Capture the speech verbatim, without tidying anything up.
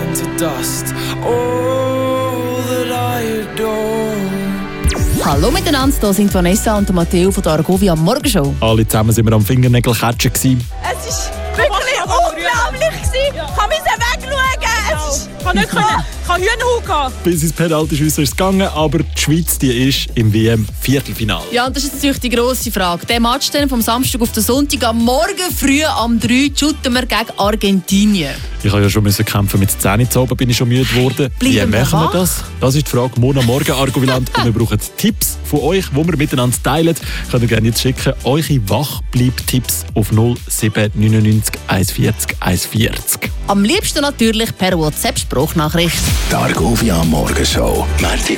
to dust. All that I adore. Hallo miteinander, hier sind Vanessa und Matteo von der Argovia Morgenshow. Alle zusammen sind wir am Fingernägelkatschen gewesen. Es war wirklich unglaublich. Ich musste wegschauen. Ich kann nicht Hühnerhaut haben. Bis ins Penalty-Schuss ist es gegangen, aber die Schweiz die ist im W M-Viertelfinale. Ja, und das ist natürlich die grosse Frage. Der Match dann vom Samstag auf den Sonntag, am Morgen früh am drei shooten wir gegen Argentinien. Ich habe ja schon müssen kämpfen mit Zähnen zu oben, bin ich schon müde geworden. Bleiben Wie wir machen wir wach? das? Das ist die Frage. Morgen Morgen Argoviland. Und wir brauchen Tipps von euch, die wir miteinander teilen. Könnt ihr gerne jetzt schicken. Eure Wachbleib-Tipps auf null sieben neun neun eins vier null eins vier null. Am liebsten natürlich per WhatsApp-Sprachnachricht. Die Argovia Morgenshow. Montag